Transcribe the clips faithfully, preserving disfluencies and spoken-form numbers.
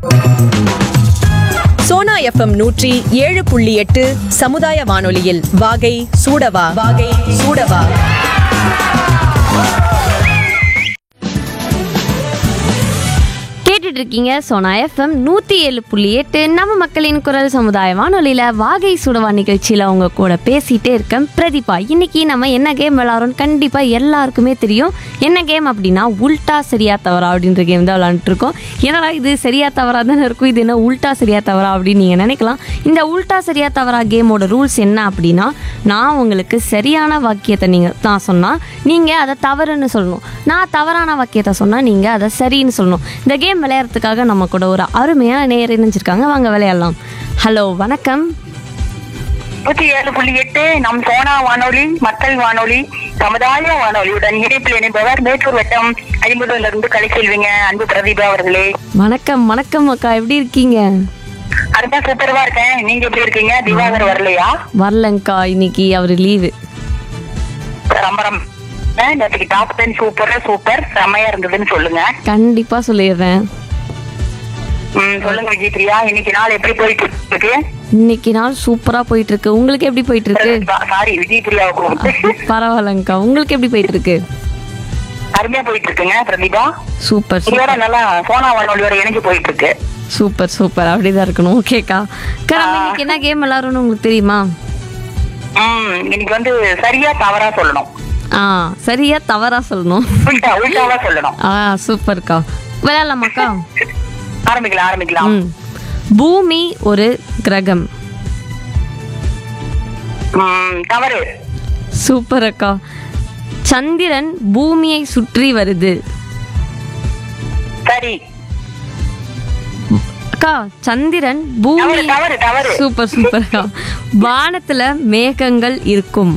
Sona FM நூற்றி ஏழு புள்ளி எட்டு சமுதாய வானொலியில் வாகை சூடவா வாகை சூடவா. கேட்டுட்டு இருக்கீங்க சோனா எஃப்எம் நூற்றி ஏழு புள்ளி எட்டு நம்ம மக்களின் குரல் சமுதாய வானொலியில் வாகை சுடவா நிகழ்ச்சியில் அவங்க கூட பேசிகிட்டே இருக்கேன் பிரதீபா. இன்றைக்கி நம்ம என்ன கேம் விளாட்றோன்னு கண்டிப்பாக எல்லாருக்குமே தெரியும். என்ன கேம் அப்படின்னா உல்ட்டா சரியா தவறா அப்படின்ற கேம் தான் விளாண்டுருக்கோம். ஏன்னா இது சரியா தவறா தானே இருக்கும், இது என்ன உல்ட்டா சரியா தவறா அப்படின்னு நீங்கள் நினைக்கலாம். இந்த உல்ட்டா சரியா தவறா கேமோட ரூல்ஸ் என்ன அப்படின்னா, நான் உங்களுக்கு சரியான வாக்கியத்தை நீங்கள் நான் சொன்னால் நீங்கள் அதை தவறுன்னு சொல்லணும், நான் தவறான வாக்கியத்தை சொன்னால் நீங்கள் அதை சரின்னு சொல்லணும். இந்த கேம் விளையாடுறதுக்காக நம்ம கூட ஒரு அருமையான நேயர் இணைஞ்சிருக்காங்க, வாங்க விளையாடலாம். ஹலோ வணக்கம். நூற்றி ஏழு புள்ளி எட்டு நம் சோனா வானொலி மக்கள் வானொலி சமுதாய வானொலியுடன் இணைப்பில் இணைப்பவர் மேட்டூர் வட்டம் ஐம்பதுல இருந்து கலைச்செல்விங்க. அன்பு பிரதீபா அவர்களே வணக்கம். வணக்கம் அக்கா, எப்படி இருக்கீங்க? அருமா சூப்பரவா இருக்கேன், நீங்க எப்படி இருக்கீங்க? திவாகர் வரலையா? வரலங்கக்கா, இன்னைக்கு அவரு லீவு. ரம்பரம் நேற்றுக்கு டாப் டென் சூப்பர் சூப்பர் செம்மையா இருந்ததுன்னு சொல்லுங்க. கண்டிப்பா சொல்லிடுறேன். ம் சொல்லுங்க விஜய் பிரியா, இன்னைக்கு நாள் எப்படி போயிட்டு இருக்கு? இன்னைக்கு நாள் சூப்பரா போயிட்டு இருக்கு. உங்களுக்கு எப்படி போயிட்டு இருக்கு? சாரி விஜய் பிரியாவுக்கு பரவாயில்லங்கக்கா, உங்களுக்கு எப்படி போயிட்டு இருக்கு? அருமையா போயிட்டு இருக்குங்க பிரதீபா. சூப்பர் இதோட நல்லா சோனா வானொலியோட இணைஞ்சு போயிட்டு இருக்கு. சூப்பர் சூப்பர், அப்படிதான் இருக்கணும். ஓகேக்கா, இன்னைக்கு என்ன கேம் விளாட்றோம்னு உங்களுக்கு தெரியுமா? ம் இன்னைக்கு வந்து சரியா தவறா சொல்லணும். ஆ சரியா தவறா சொல்லணும், உல்டா உல்டாவா சொல்லணும். ஆ சூப்பர்க்கா, விளையாடலாமாக்கா? ஆரம்பிக்கலாம் ஆரம்பிக்கலாம். ம் பூமி ஒரு கிரகம். ம் தவறு. சூப்பர் அக்கா. சந்திரன் பூமியை சுற்றி வருது. சரி. அக்கா சந்திரன் பூமி. தவறு தவறு. சூப்பர் சூப்பர் அக்கா. வானத்துல மேகங்கள் இருக்கும்.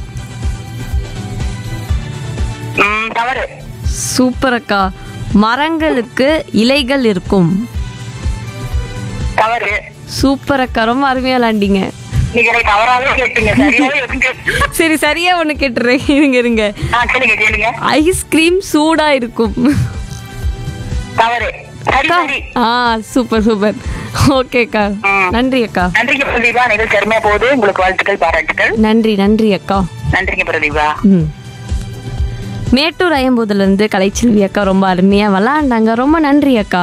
ம் தவறு. சூப்பர் அக்கா. மரங்களுக்கு இலைகள் இருக்கும். தவறு. சூப்பர் அக்கா, ரொம்ப அருமையா விளாண்டீங்க. நீங்க எனக்கு தவறாவே கேட்டீங்க, சரியாவே கேட்டீங்க. சரி சரியா ஒண்ணு கேட்டுறேன், இருங்க இருங்க. ஆ கேளுங்க கேளுங்க. ஐஸ்கிரீம் சூடா இருக்கும். தவறு. சரி சரி. ஆ சூப்பர் சூப்பர். ஓகேக்கா, நன்றி அக்கா. நன்றிங்க பிரதீபா, நிகழ்ச்சி அருமையா போகுது, உங்களுக்கு வாழ்த்துக்கள் பாராட்டுக்கள். நன்றி நன்றி அக்கா. நன்றிங்க பிரதீபா. ம் மேட்டூர் ஐம்பதுல இருந்து கலைச்செல்வி அக்கா ரொம்ப அருமையா விளாண்டாங்க, ரொம்ப நன்றி அக்கா.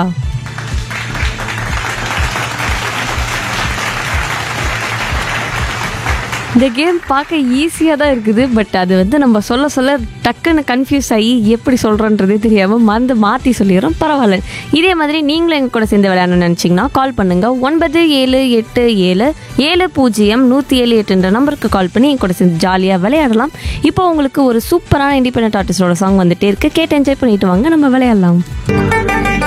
இந்த கேம் பார்க்க ஈஸியாக தான் இருக்குது, பட் அது வந்து நம்ம சொல்ல சொல்ல டக்குன்னு கன்ஃபியூஸ் ஆகி எப்படி சொல்கிறோன்றதே தெரியாமல் மறந்து மாற்றி சொல்லிடுறோம். பரவாயில்ல, இதே மாதிரி நீங்களும் எங்கள் கூட சேர்ந்து விளையாடணும்னு நினச்சிங்கன்னா கால் பண்ணுங்கள். ஒன்பது ஏழு எட்டு ஏழு ஏழு பூஜ்ஜியம் நூற்றி ஏழு எட்டுன்ற நம்பருக்கு கால் பண்ணி என் கூட சேர்ந்து ஜாலியாக விளையாடலாம். இப்போ உங்களுக்கு ஒரு சூப்பரான இண்டிபெண்டன்ட் ஆர்டிஸ்டோட சாங் வந்துட்டே இருக்குது, கேட்டு என்ஜாய் பண்ணிட்டு வாங்க, நம்ம விளையாடலாம்.